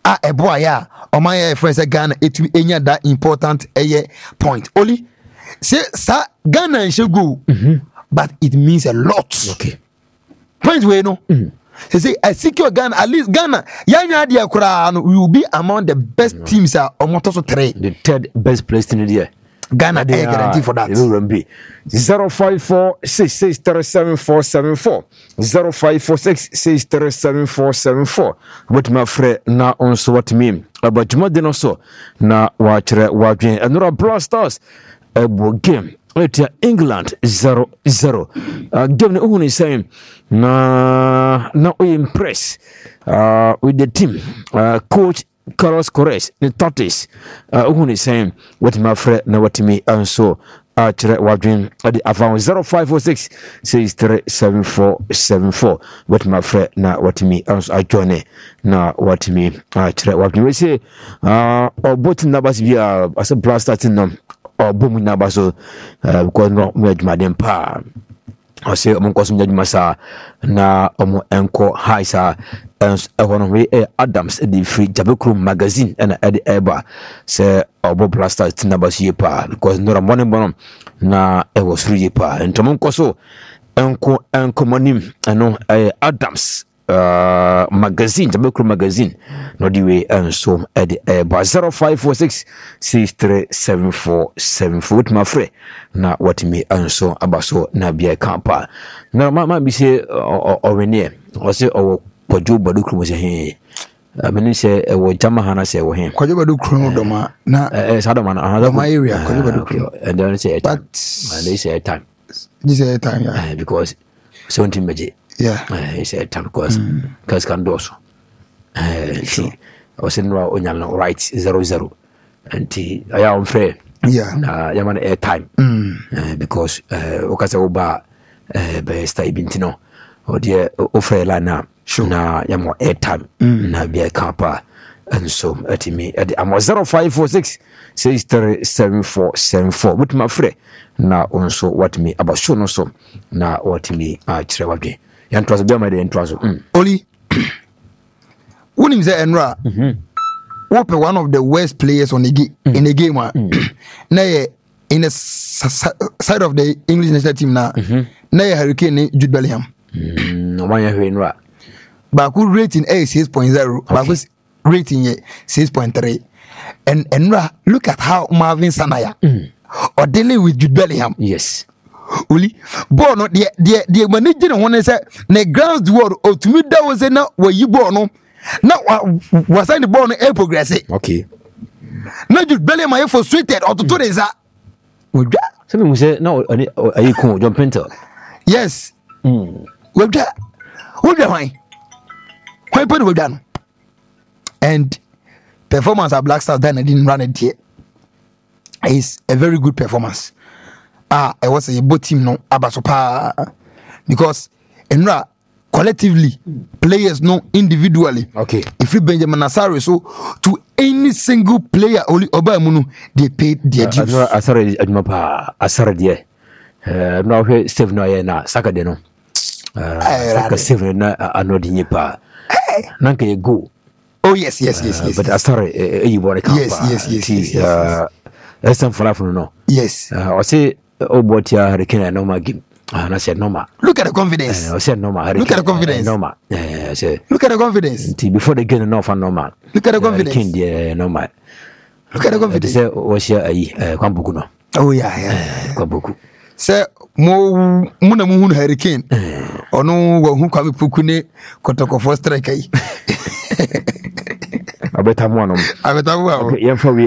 a boy ya o my friends Ghana etumi enya that important point only say sa Ghana should go but it means a lot. Okay. Point we no. They say I secure Ghana, at least Ghana yanya dia kura we will be among the best teams omoto so 3. The third best place in the year. Ghana they guarantee for that. 0546637474 0546637474 what my friend na also what mean about Jumadino so na wachre wadwen Enura Blasters game with England 0-0 game who is saying na we impress with the team coach Carlos Corres the tortoise who is saying what my friend na what me and so chere wadwen the around 0546637474 what my friend na what me and so I join na what me chere wadwen we say both numbers be as a Blasters no boom number so because no me adwumaden pa I say omo koso adwuma sa na omo enko high sa hono we Adams the free Jabekrum magazine and eba say obo Blasters number so pa because no morning bonom na e was free pa entomo koso enko monim no Adams magazine Jabekrum magazine no the way and so at the 0546637474 with my friend na what me and so abaso na bia campa na ma bi say owene o say o Kwajo Badukrum say he ameni say e wo jama hana say wo he Kwajo Badukrum do ma na sadoma na my area Kwajo Badukrum and then say but and they say time this is time yeah because 17 meje yeah he said time because can do so sure I was in Onyal right 0-0 and I am fair yeah yaman air time because okasa oba best ibintino or dear offer lana sure na yamo air time na bia kapa and so at me at the 0546637474 with my friend na also what me about show no so na what me chere wadwe yan twaso bia ma de twaso only Unim say Enra one of the worst players on the in the game na in the side of the English national team na Hurricane Jude Bellingham no man Enra but who rating 6.0 but rating 6.3 and Enra look at how Marvin Sanaya or dealing with Jude Bellingham yes Uli ball no the manager one say na grounds word or to me that was na where you born no now was the ball no progress okay na Jude Bellingham frustrated or to is that so me say now are you cool John Pinto yes we that why put we done and performance at Black Stars then I didn't run it yet is a very good performance I was a both team no abasopa because Enra collectively players no individually okay if you Benjamin Asare so to any single player only Obamunu they paid their dues Asare admapa Asare there no we save no na saka de no saka save na anodi nyipa nanka ye go oh yes but Asare you want to yes that's some for no yes I say Obotia Hurricane normal game and I said normal look at the confidence I said normal look at the confidence normal I said look at the confidence before they get enough and normal look at the confidence normal look at the confidence say was here Kwambuku no oh yeah Kwambuku say mo muna mu hunu Hurricane ono wo hu Kwame Puku ne kotoko for strike yi abeta mu anom yemfa wi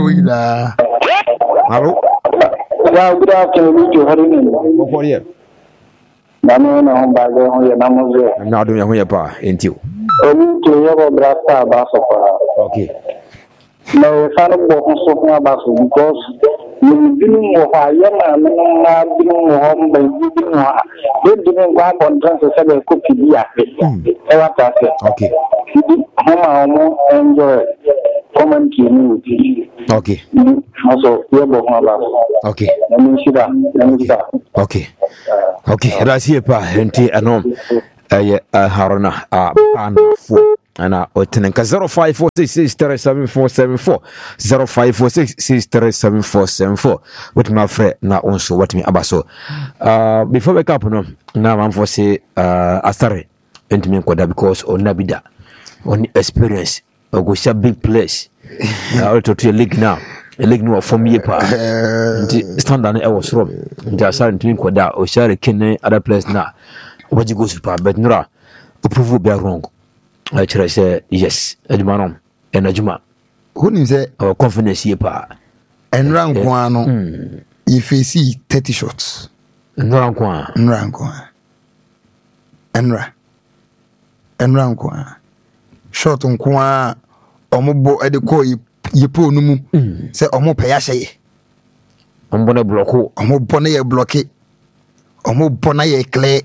hello yeah, good afternoon to Harry. What here? Nano na hon baage hon ya namozo. Na do ya hon ya pa enti o. Oni to ya go brasta ba so pa. Okay. No sano bo so ko ba so because min dinu mo ha ya na na dinu mo hon ba dinu ha. Do dinu kwa contract se be ko pidi ya. E wa ta se. Okay. Homa mo enjoy. Common community. Okay. Also, we have okay. Okay. Okay. That's here, pa. Enti anom. Harona. Pan 4. and Otenenka 0546637474 0546637474 with my friend na also what me abaso before we cap no na man for say astare ntimi nkoda because onabida on experience go share big place to a league now a league no form year pa standard e was wrong nti asare ntimi nkoda o share kin other place na what go super but nura prove be wrong I try say yes adwuma and adwuma who nim say our confidence here pa and rank one no if you see 30 shots rank one and rank one shot on kwa omobo e de ko yipo no mu say omo pe ya hye ombo na block omo na ye block omo na ye clear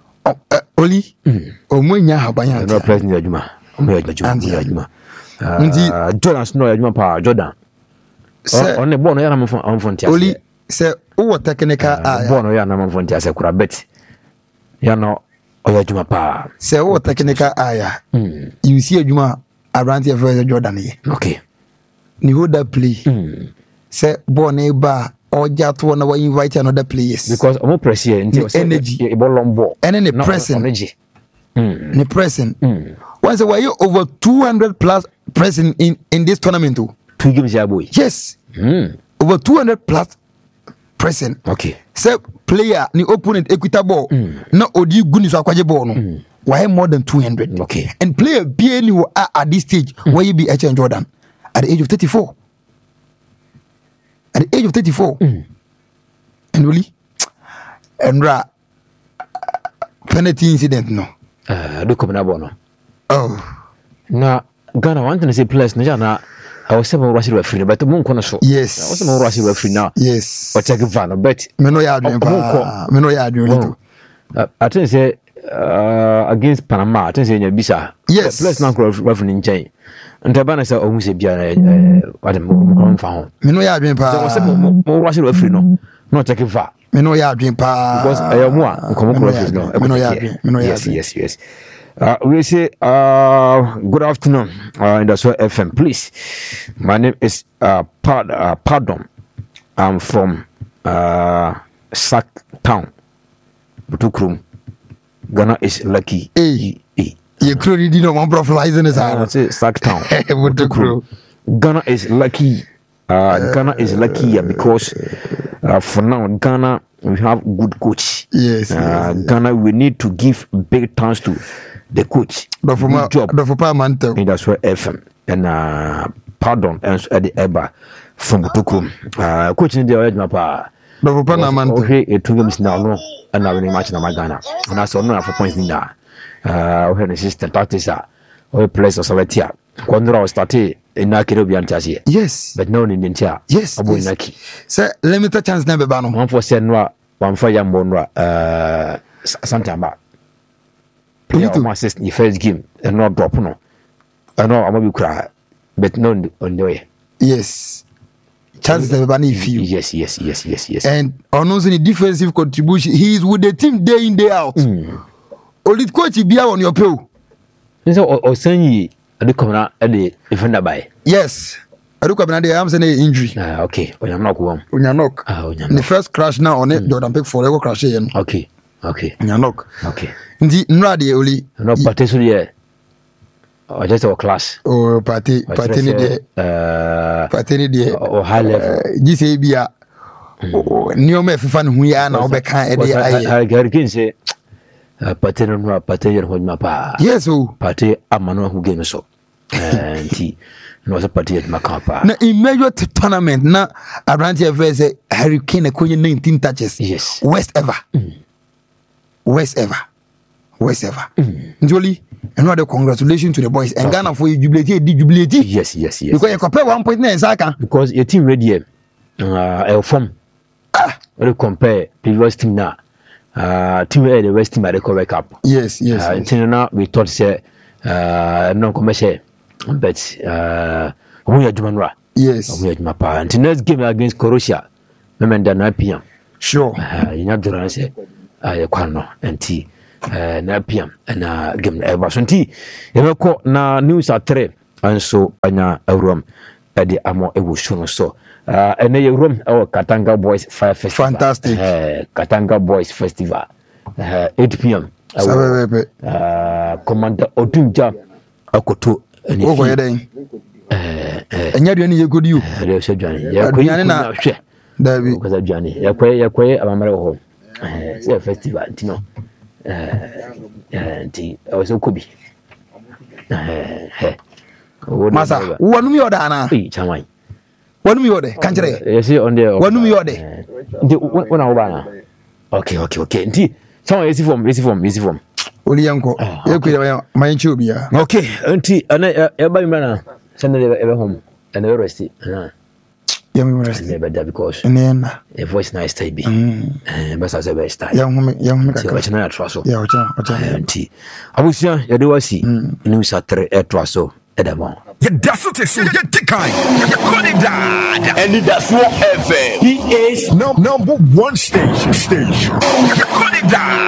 Oli omunya habanya no president adwuma adwuma Jordan Snow adwuma pa Jordan on the ball no ya na mfo ntia Oli say wo technical ball no ya na mfo ntia se kura bet ya no adwuma pa say wo technical aya you see adwuma around here for Jordan ye okay ni hold that play say ball na ba oja to na we invite another players because omo press here until energy e ball long ball and then the pressing energy the pressing once were you over 200 plus pressing in this tournament too 2 games ya boy yes over 200 plus pressing okay say player ni opponent equita ball na odi guni so akwaje ball no why more than 200 okay and player be ni at this stage where you be HN Jordan at the age of 34 at the age of 34 and really and penalty incident no do come na bono na Ghana want to say players na jana I was saying Russell referee but mo nko no so yes I was saying Russell referee now yes o check van but me no ya adwen to I think say against Panama I think say nya bisa yes players na referee nchen ntaba na say o mu se bia what mo fa ho me no ya adwen pa I was saying mo Russell referee no check van me no ya adwen pa because mo nko referee no me no ya adwen yes we say good afternoon in the Soul FM please my name is Pardon I'm from Sack Town Butukrum Ghana is lucky you clearly did not want profilizing this I say Sack Town Butukrum Ghana is lucky Ghana is lucky because for now Ghana we have good coach yes Ghana we need to give big thanks to the coach good job in that's where FM and Pardon and at the Eba from Butukrum coach in the original pa do for Manto okay it two games now no and now we match na Ghana and I saw no for points in there we have assistant tactics or place of Salatia Kondra was started in Nakirobian Tasia yes but no in India yes Abu Naki sir limited chance never ban one for Senwa one for Yambonra Santamba yeah, my assist the first game and not drop no. I know I'm gonna cry, but no on the way. Yes, chances never ban if you. Yes. And on also the defensive contribution, he is with the team day in day out. Only coach be on your pay. So or send you I do come out at the defender by. Yes, I do come out the arms and the injury. Okay, when I'm not going. When you're knock. The first crash now on it, Jordan pick for ever crash again. Okay. When you're knock. Okay. Ndi nradi oli no party so there or just our class party ni de or high level gise bia ni o me fifa ne hu ya na obeka e de aye garkin say party no party yer ho pa yes o party amano hu game so nti no so party yer maka pa na in major tournament na Abrante versus Hurricane akonye 19 touches yes worst ever Njoli and what congratulations to the boys and Ghana for you jubilate yes because you compare 1 point na Saka because your team ready form we compare previous team now team the West team at the Cover Cup yes until now we thought say no commercial but we are Jumanra yes we are Mapa until next game against Croatia remember 9 p.m. sure you know Duran say kwano anti 9 p.m. na game eba so nti yebeko na news at 3 anso anya awrom ade amo ewo show no so ene yewrom ewo Katanga Boys Fire Festival. Fantastic. Katanga Boys Festival 8 p.m. Commander Odunja akoto ene o ko yeden enya duane yegodi you le se duane ya na hwe dabi ko za duane yakwe amamara ho se festival ntino nti awaso kobi masa wonu mi yoda na chamai wonu mi yode kanjere yes on there wonu mi yode nti wona wo bana okay nti so yesi form oli yanko yekwe mayenchi obia okay nti ana eba mi send ebe home and the rest na yam rest better because nena a voice nice type but as a best time yam ka ka na try so ya ocha nti abusia ya de wasi ni usatre e try so e da bon ya daso te so ya dikai ya koni dad and that's what FM he is number 1 station ya koni dad